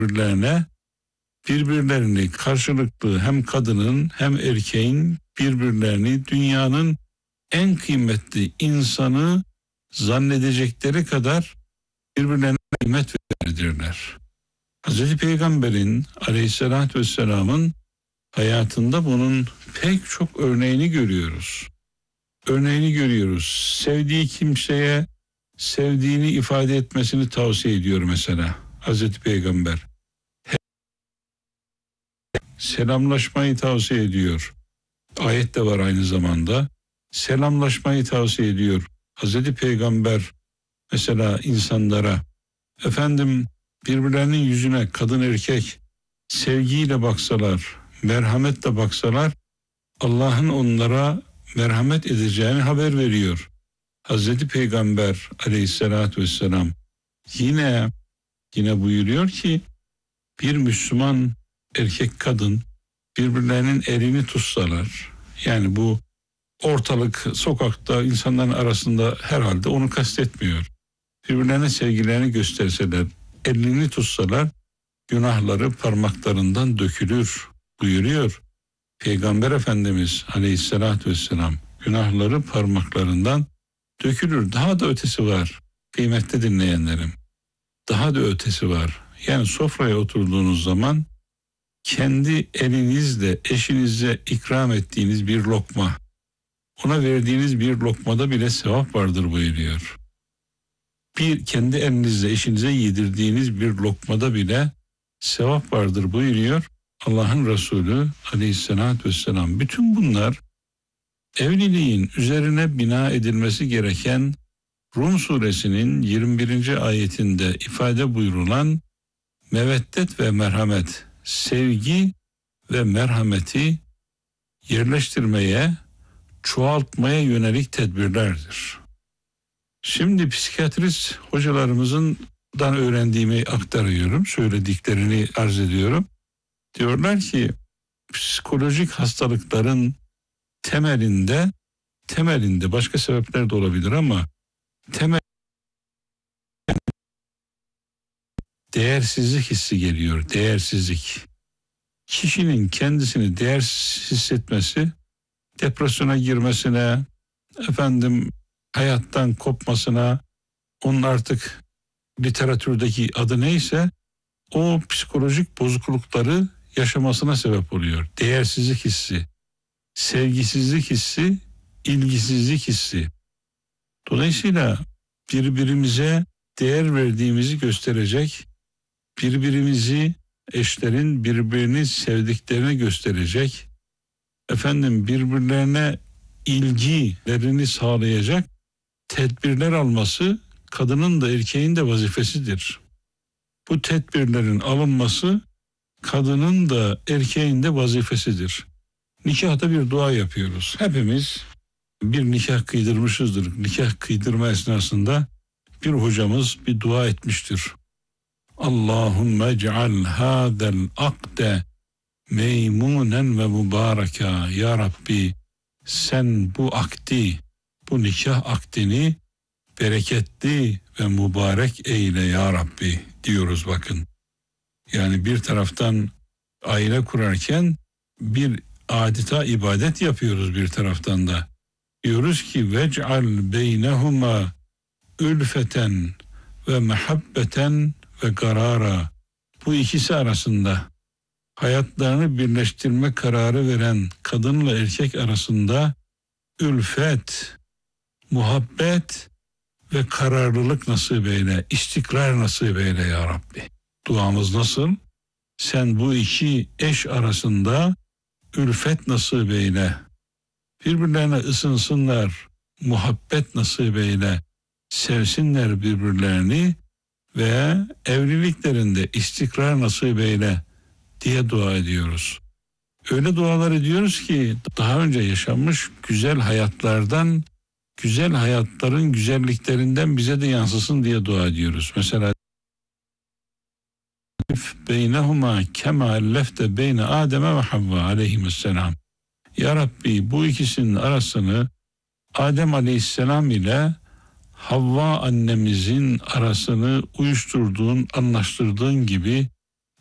birbirlerini karşılıklı hem kadının hem erkeğin birbirlerini dünyanın en kıymetli insanı zannedecekleri kadar birbirlerine kıymet verirler. Hazreti Peygamber'in aleyhissalatü vesselamın hayatında bunun pek çok örneğini görüyoruz. Sevdiği kimseye sevdiğini ifade etmesini tavsiye ediyor mesela Hazreti Peygamber. Selamlaşmayı tavsiye ediyor. Ayet de var aynı zamanda. Selamlaşmayı tavsiye ediyor. Hazreti Peygamber mesela insanlara birbirlerinin yüzüne kadın erkek sevgiyle baksalar, merhametle baksalar Allah'ın onlara merhamet edeceğini haber veriyor. Hazreti Peygamber aleyhissalatü vesselam yine buyuruyor ki bir Müslüman erkek kadın birbirlerinin elini tutsalar, yani bu ortalık sokakta insanların arasında herhalde onu kastetmiyor. Birbirlerine sevgilerini gösterseler, elini tutsalar günahları parmaklarından dökülür buyuruyor. Peygamber Efendimiz aleyhissalatü vesselam günahları parmaklarından dökülür. Daha da ötesi var kıymetli dinleyenlerim. Daha da ötesi var. Yani sofraya oturduğunuz zaman kendi elinizle eşinize ikram ettiğiniz bir lokma, ona verdiğiniz bir lokmada bile sevap vardır buyuruyor. Bir kendi elinizle eşinize yedirdiğiniz bir lokmada bile sevap vardır buyuruyor Allah'ın Resulü aleyhissalatü vesselam. Bütün bunlar evliliğin üzerine bina edilmesi gereken Rum suresinin 21. ayetinde ifade buyurulan meveddet ve merhamet, sevgi ve merhameti yerleştirmeye, çoğaltmaya yönelik tedbirlerdir. Şimdi psikiyatrist hocalarımızdan öğrendiğimi aktarıyorum, söylediklerini arz ediyorum. Diyorlar ki psikolojik hastalıkların temelinde başka sebepler de olabilir ama değersizlik hissi geliyor, değersizlik. Kişinin kendisini değersiz hissetmesi, depresyona girmesine, hayattan kopmasına, onun artık literatürdeki adı neyse, o psikolojik bozuklukları yaşamasına sebep oluyor. Değersizlik hissi, sevgisizlik hissi, ilgisizlik hissi. Dolayısıyla birbirimize değer verdiğimizi gösterecek, eşlerin birbirini sevdiklerini gösterecek, birbirlerine ilgilerini sağlayacak tedbirler alması kadının da erkeğin de vazifesidir. Bu tedbirlerin alınması kadının da erkeğin de vazifesidir. Nikahta bir dua yapıyoruz. Hepimiz bir nikah kıydırmışızdır. Nikah kıydırma esnasında bir hocamız bir dua etmiştir. Allahümme ceal hadel akde meymunen ve mübareka. Ya Rabbi sen bu akdi, bu nikah akdini bereketli ve mübarek eyle ya Rabbi diyoruz bakın. Yani bir taraftan aile kurarken bir adeta ibadet yapıyoruz, bir taraftan da. Diyoruz ki vec'al beynehuma ülfeten ve mehabbeten ve karara. Bu ikisi arasında hayatlarını birleştirme kararı veren kadınla erkek arasında ülfet, muhabbet ve kararlılık nasip eyle, istikrar nasip eyle ya Rabbi. Duamız nasıl? Sen bu iki eş arasında ülfet nasip eyle, birbirlerine ısınsınlar, muhabbet nasip eyle, sevsinler birbirlerini ve evliliklerinde istikrar nasip eyle diye dua ediyoruz. Öyle dualar ediyoruz ki daha önce yaşanmış güzel hayatlardan, güzel hayatların güzelliklerinden bize de yansısın diye dua ediyoruz. Mesela beynehuma kema ellefte beyne Adem ve Havva aleyhisselam. Ya Rabbi bu ikisinin arasını Adem aleyhisselam ile Havva annemizin arasını uyuşturduğun, anlaştırdığın gibi